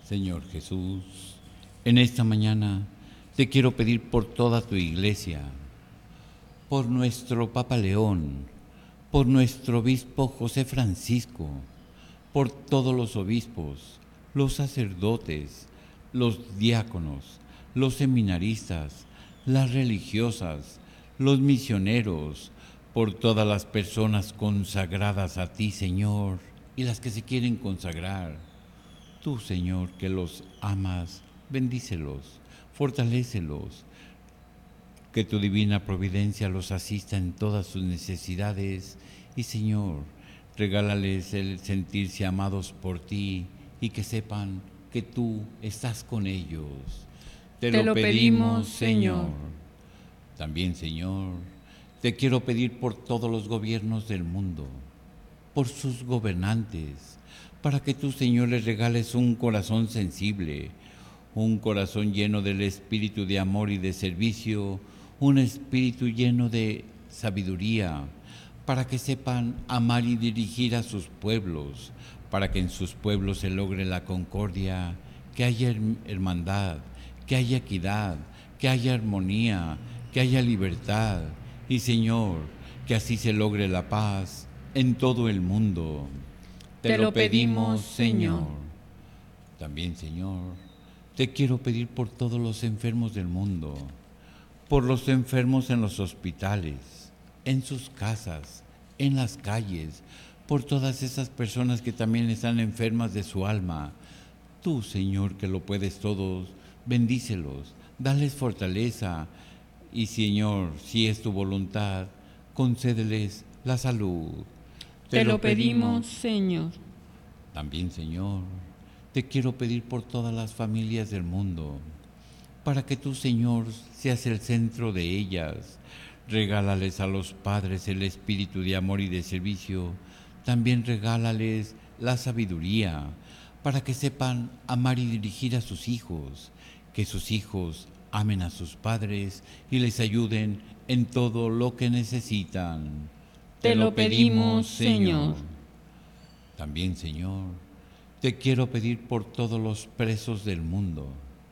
Señor Jesús, en esta mañana te quiero pedir por toda tu iglesia, por nuestro Papa León, por nuestro obispo José Francisco, por todos los obispos, los sacerdotes, los diáconos, los seminaristas, las religiosas, los misioneros, por todas las personas consagradas a ti, Señor, y las que se quieren consagrar. Tú, Señor, que los amas, bendícelos, fortalécelos, que tu divina providencia los asista en todas sus necesidades y, Señor, regálales el sentirse amados por ti y que sepan que tú estás con ellos. Te lo pedimos, Señor. También, Señor, te quiero pedir por todos los gobiernos del mundo, por sus gobernantes, para que tú, Señor, les regales un corazón sensible, un corazón lleno del espíritu de amor y de servicio, un espíritu lleno de sabiduría, para que sepan amar y dirigir a sus pueblos, para que en sus pueblos se logre la concordia, que haya hermandad, que haya equidad, que haya armonía, que haya libertad y, Señor, que así se logre la paz en todo el mundo. Te lo pedimos, Señor. También, Señor, te quiero pedir por todos los enfermos del mundo, por los enfermos en los hospitales, en sus casas, en las calles, por todas esas personas que también están enfermas de su alma. Tú, Señor, que lo puedes todos, bendícelos, dales fortaleza y, Señor, si es tu voluntad, concédeles la salud. Te lo pedimos, Señor. También, Señor, te quiero pedir por todas las familias del mundo, para que tú, Señor, seas el centro de ellas. Regálales a los padres el espíritu de amor y de servicio. También regálales la sabiduría, para que sepan amar y dirigir a sus hijos, que sus hijos amen a sus padres y les ayuden en todo lo que necesitan. Te lo pedimos, Señor. También, Señor, te quiero pedir por todos los presos del mundo,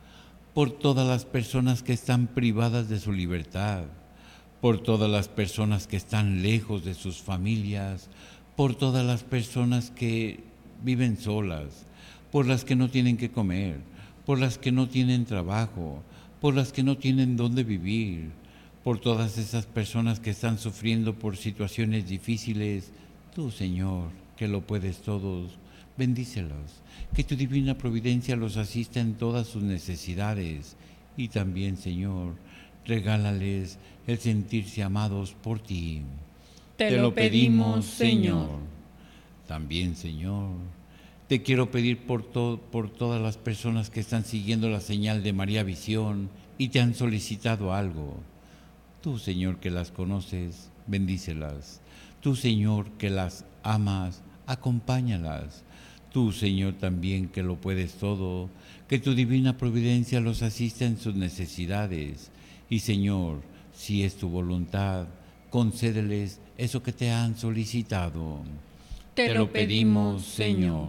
por todas las personas que están privadas de su libertad, por todas las personas que están lejos de sus familias, por todas las personas que viven solas, por las que no tienen que comer, por las que no tienen trabajo, por las que no tienen dónde vivir, por todas esas personas que están sufriendo por situaciones difíciles. Tú, Señor, que lo puedes todos, bendícelos, que tu divina providencia los asista en todas sus necesidades y también, Señor, regálales el sentirse amados por ti. Te lo pedimos, Señor. También, Señor, te quiero pedir por todas las personas que están siguiendo la señal de María Visión y te han solicitado algo. Tú, Señor, que las conoces, bendícelas. Tú, Señor, que las amas, acompáñalas. Tú, Señor, también que lo puedes todo, que tu divina providencia los asista en sus necesidades. Y, Señor, si es tu voluntad, concédeles eso que te han solicitado. Te lo pedimos, Señor.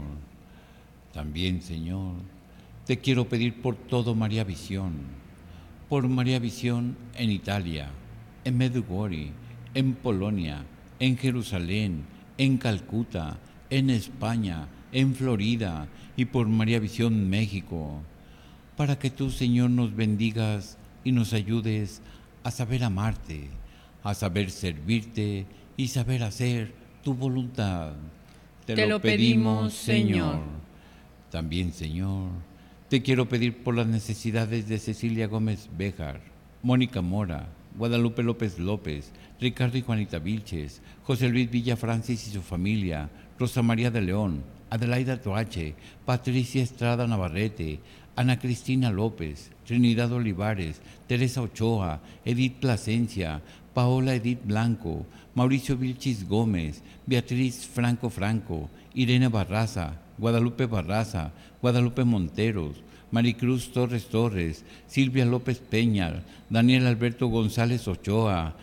También, Señor, te quiero pedir por todo María Visión, por María Visión en Italia, en Medjugorje, en Polonia, en Jerusalén, en Calcuta, en España, en Florida y por María Visión México, para que tú, Señor, nos bendigas y nos ayudes a saber amarte, a saber servirte y saber hacer tu voluntad. Te lo pedimos, Señor. También, Señor, te quiero pedir por las necesidades de Cecilia Gómez Béjar, Mónica Mora, Guadalupe López López, Ricardo y Juanita Vilches, José Luis Villa Francis y su familia, Rosa María de León, Adelaida Toache, Patricia Estrada Navarrete, Ana Cristina López, Trinidad Olivares, Teresa Ochoa, Edith Plasencia, Paola Edith Blanco, Mauricio Vilchis Gómez, Beatriz Franco Franco, Irene Barraza, Guadalupe Barraza, Guadalupe Monteros, Maricruz Torres Torres, Silvia López Peña, Daniel Alberto González Ochoa,